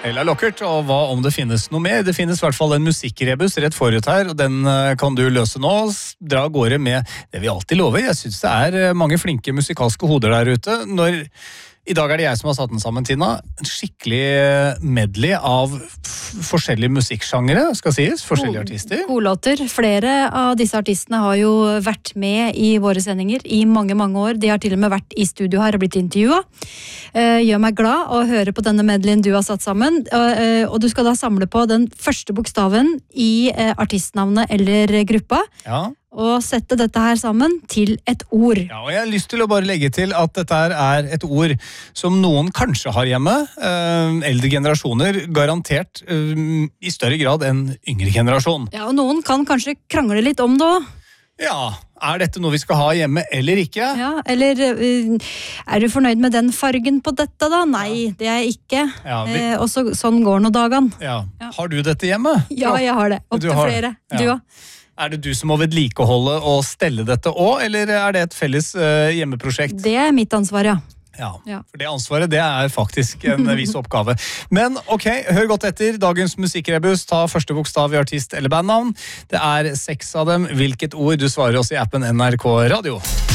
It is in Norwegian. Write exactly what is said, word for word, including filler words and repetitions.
Ella Lockert, og hva om det finnes noe mer? Det finnes i hvert fall en musikkrebus rett forut her, og den kan du løse nå. Dra av gårde med det vi alltid lover. Jeg synes det er mange flinke musikalske hoder der ute. Når I dag er det jeg som har satt den sammen, Tina. En skikkelig medley av forskjellige musikksjangere, skal sies, forskjellige artister. Godlåter. Flere av disse artistene har jo vært med i våre sendinger i mange, mange år. De har til og med vært i studio her og blitt intervjuet. Gjør meg glad å høre på denne medleyen du har satt sammen. Og du skal da samle på den første bokstaven i artistnavnet eller gruppa. Ja. Og sette dette her sammen til et ord. Ja, og jeg har lyst til å bare legge til at dette her er et ord som noen kanskje har hjemme. Eldre generasjoner, garantert i større grad enn yngre generasjon. Ja, og noen kan kanskje krangle litt om det også. Ja, er dette noe vi skal ha hjemme eller ikke? Ja, eller er du fornøyd med den fargen på dette da? Nei, det er jeg ikke. Ja, vi... eh, og så, sånn går nå dagene. Ja. Ja. Har du dette hjemme? Ja, jeg har det. Opp til flere. Ja. Du også. Er det du som må vedlikeholde og stelle dette også, eller er det et felles uh, hjemmeprosjekt? Det er mitt ansvar, ja. Ja, for det ansvaret, det er faktisk en viss oppgave. Men ok, hør godt etter. Dagens musikkrebus, ta første bokstav i artist eller bandnavn. Det er seks av dem. Hvilket ord? Du svarer oss i appen N R K Radio.